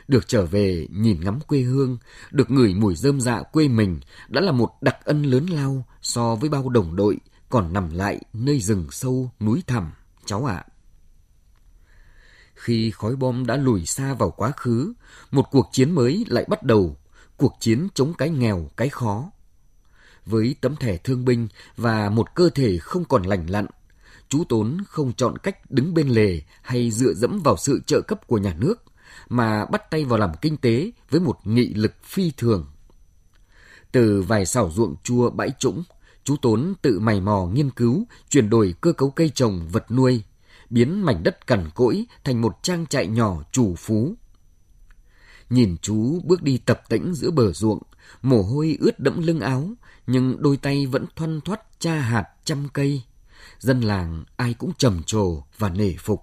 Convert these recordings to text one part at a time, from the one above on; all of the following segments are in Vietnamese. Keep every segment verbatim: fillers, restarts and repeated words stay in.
Được trở về nhìn ngắm quê hương, được ngửi mùi rơm rạ quê mình đã là một đặc ân lớn lao so với bao đồng đội còn nằm lại nơi rừng sâu núi thẳm, cháu ạ. Khi khói bom đã lùi xa vào quá khứ, một cuộc chiến mới lại bắt đầu, cuộc chiến chống cái nghèo, cái khó. Với tấm thẻ thương binh và một cơ thể không còn lành lặn, chú Tốn không chọn cách đứng bên lề hay dựa dẫm vào sự trợ cấp của nhà nước, mà bắt tay vào làm kinh tế với một nghị lực phi thường. Từ vài sào ruộng chua bãi trũng, chú Tốn tự mày mò nghiên cứu, chuyển đổi cơ cấu cây trồng, vật nuôi, biến mảnh đất cằn cỗi thành một trang trại nhỏ trù phú. Nhìn chú bước đi tập tễnh giữa bờ ruộng, mồ hôi ướt đẫm lưng áo, nhưng đôi tay vẫn thoăn thoắt tra hạt chăm cây. Dân làng ai cũng trầm trồ và nể phục.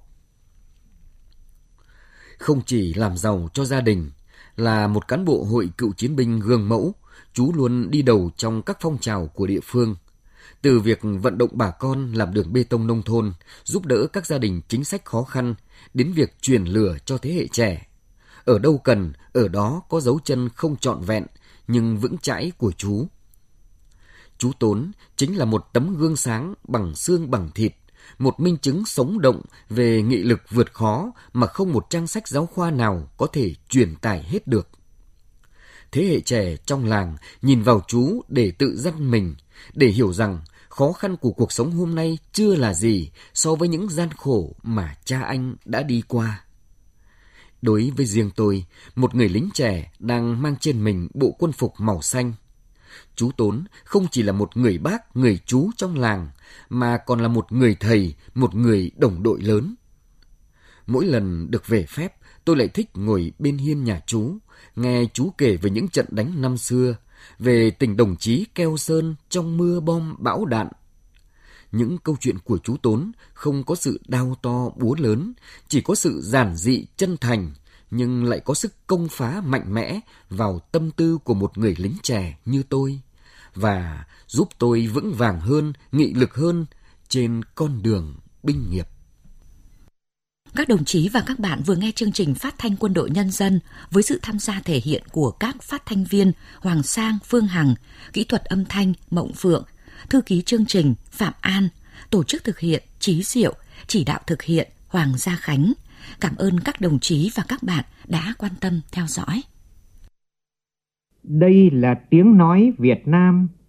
Không chỉ làm giàu cho gia đình, là một cán bộ hội cựu chiến binh gương mẫu, chú luôn đi đầu trong các phong trào của địa phương. Từ việc vận động bà con làm đường bê tông nông thôn, giúp đỡ các gia đình chính sách khó khăn, đến việc truyền lửa cho thế hệ trẻ. Ở đâu cần, ở đó có dấu chân không trọn vẹn, nhưng vững chãi của chú. Chú Tốn chính là một tấm gương sáng bằng xương bằng thịt, một minh chứng sống động về nghị lực vượt khó mà không một trang sách giáo khoa nào có thể truyền tải hết được. Thế hệ trẻ trong làng nhìn vào chú để tự dắt mình, để hiểu rằng khó khăn của cuộc sống hôm nay chưa là gì so với những gian khổ mà cha anh đã đi qua. Đối với riêng tôi, một người lính trẻ đang mang trên mình bộ quân phục màu xanh, chú Tốn không chỉ là một người bác, người chú trong làng, mà còn là một người thầy, một người đồng đội lớn. Mỗi lần được về phép, tôi lại thích ngồi bên hiên nhà chú, nghe chú kể về những trận đánh năm xưa, về tình đồng chí keo sơn trong mưa bom bão đạn. Những câu chuyện của chú Tốn không có sự đao to búa lớn, chỉ có sự giản dị chân thành, nhưng lại có sức công phá mạnh mẽ vào tâm tư của một người lính trẻ như tôi, và giúp tôi vững vàng hơn, nghị lực hơn trên con đường binh nghiệp. Các đồng chí và các bạn vừa nghe chương trình Phát thanh Quân đội Nhân dân với sự tham gia thể hiện của các phát thanh viên Hoàng Sang, Phương Hằng, kỹ thuật âm thanh Mộng Phượng, thư ký chương trình Phạm An, tổ chức thực hiện Chí Diệu, chỉ đạo thực hiện Hoàng Gia Khánh. Cảm ơn các đồng chí và các bạn đã quan tâm theo dõi. Đây là tiếng nói Việt Nam